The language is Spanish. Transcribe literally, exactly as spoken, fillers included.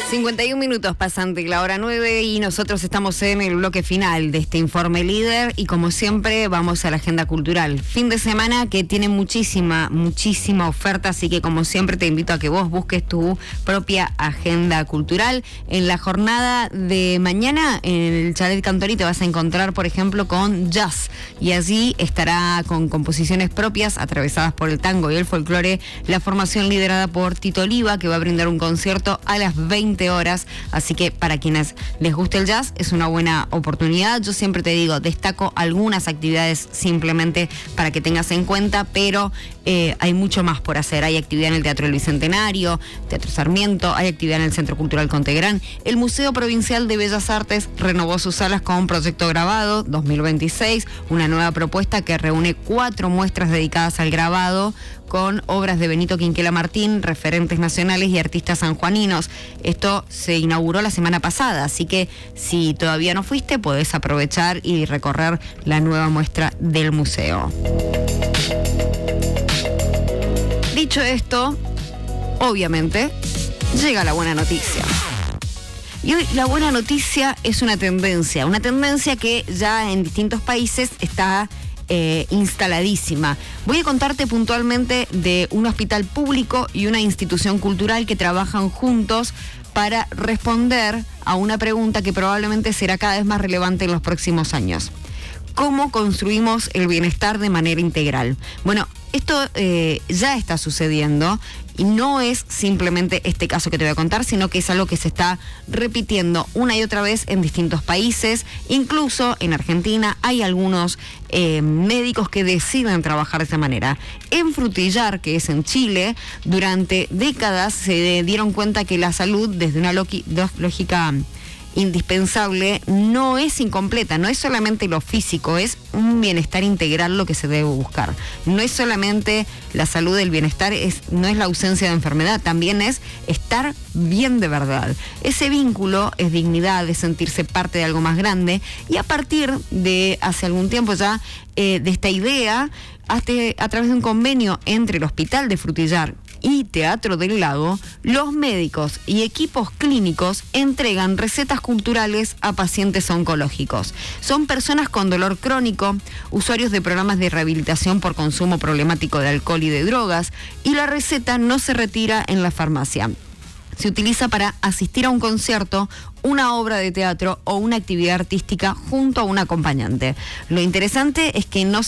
cincuenta y un minutos pasante la hora nueve y nosotros estamos en el bloque final de este informe líder y como siempre vamos a la agenda cultural. Fin de semana que tiene muchísima, muchísima oferta, así que como siempre te invito a que vos busques tu propia agenda cultural. En la jornada de mañana en el Chalet Cantorí te vas a encontrar, por ejemplo, con jazz y allí estará con composiciones propias atravesadas por el tango y el folclore la formación liderada por Tito Oliva, que va a brindar un concierto a las veinte horas, así que para quienes les guste el jazz es una buena oportunidad. Yo siempre te digo, destaco algunas actividades simplemente para que tengas en cuenta, pero eh, hay mucho más por hacer. Hay actividad en el Teatro del Bicentenario, Teatro Sarmiento, hay actividad en el Centro Cultural Contegrán. El Museo Provincial de Bellas Artes renovó sus salas con un proyecto grabado dos mil veintiséis, una nueva propuesta que reúne cuatro muestras dedicadas al grabado con obras de Benito Quinquela Martín, referentes nacionales y artistas sanjuaninos. Esto se inauguró la semana pasada, así que si todavía no fuiste, podés aprovechar y recorrer la nueva muestra del museo. Dicho esto, obviamente, llega la buena noticia. Y hoy la buena noticia es una tendencia, una tendencia que ya en distintos países está Eh, instaladísima. Voy a contarte puntualmente de un hospital público y una institución cultural que trabajan juntos para responder a una pregunta que probablemente será cada vez más relevante en los próximos años. ¿Cómo construimos el bienestar de manera integral? Bueno, esto eh, ya está sucediendo y no es simplemente este caso que te voy a contar, sino que es algo que se está repitiendo una y otra vez en distintos países. Incluso en Argentina hay algunos eh, médicos que deciden trabajar de esa manera. En Frutillar, que es en Chile, durante décadas se dieron cuenta que la salud, desde una logi- lógica indispensable, no es incompleta, no es solamente lo físico, es un bienestar integral lo que se debe buscar. No es solamente la salud del bienestar, es, no es la ausencia de enfermedad, también es estar bien de verdad. Ese vínculo es dignidad, es sentirse parte de algo más grande, y a partir de hace algún tiempo ya, eh, de esta idea, hasta a través de un convenio entre el Hospital de Frutillar y Teatro del Lago, los médicos y equipos clínicos entregan recetas culturales a pacientes oncológicos. Son personas con dolor crónico, usuarios de programas de rehabilitación por consumo problemático de alcohol y de drogas, y la receta no se retira en la farmacia. Se utiliza para asistir a un concierto, una obra de teatro o una actividad artística junto a un acompañante. Lo interesante es que no